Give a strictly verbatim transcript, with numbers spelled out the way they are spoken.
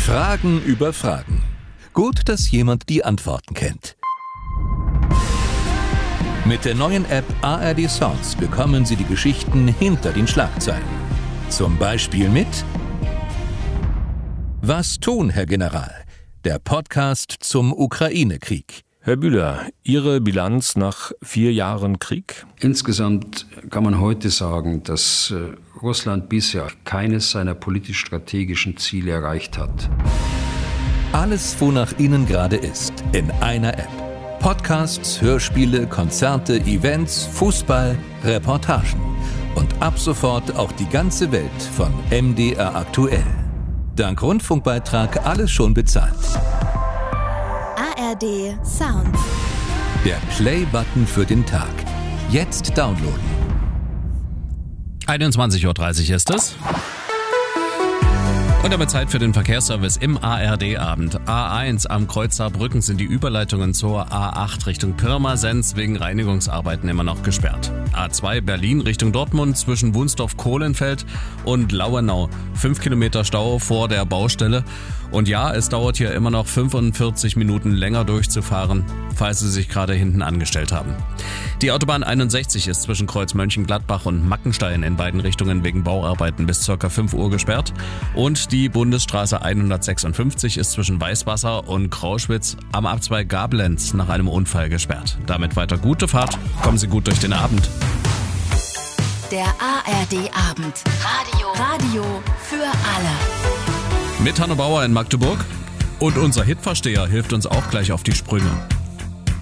Fragen über Fragen. Gut, dass jemand die Antworten kennt. Mit der neuen App A R D Sounds bekommen Sie die Geschichten hinter den Schlagzeilen. Zum Beispiel mit Was tun, Herr General? Der Podcast zum Ukraine-Krieg. Herr Bühler, Ihre Bilanz nach vier Jahren Krieg? Insgesamt kann man heute sagen, dass Russland bisher keines seiner politisch-strategischen Ziele erreicht hat. Alles, wonach Ihnen gerade ist, in einer App. Podcasts, Hörspiele, Konzerte, Events, Fußball, Reportagen. Und ab sofort auch die ganze Welt von M D R aktuell. Dank Rundfunkbeitrag alles schon bezahlt. A R D Sound. Der Play-Button für den Tag. Jetzt downloaden. einundzwanzig Uhr dreißig ist es. Und damit Zeit für den Verkehrsservice im A R D-Abend. A eins am Kreuz Saarbrücken sind die Überleitungen zur A acht Richtung Pirmasens wegen Reinigungsarbeiten immer noch gesperrt. A zwei Berlin Richtung Dortmund zwischen Wunsdorf-Kohlenfeld und Lauenau. Fünf Kilometer Stau vor der Baustelle. Und ja, es dauert hier immer noch fünfundvierzig Minuten länger durchzufahren, falls Sie sich gerade hinten angestellt haben. Die Autobahn einundsechzig ist zwischen Kreuz Mönchengladbach und Mackenstein in beiden Richtungen wegen Bauarbeiten bis ca. fünf Uhr gesperrt. Und die Bundesstraße hundertsechsundfünfzig ist zwischen Weißwasser und Krauschwitz am Abzweig Gablenz nach einem Unfall gesperrt. Damit weiter gute Fahrt, kommen Sie gut durch den Abend. Der A R D-Abend. Radio. Radio für alle. Mit Hanno Bauer in Magdeburg. Und unser Hitversteher hilft uns auch gleich auf die Sprünge.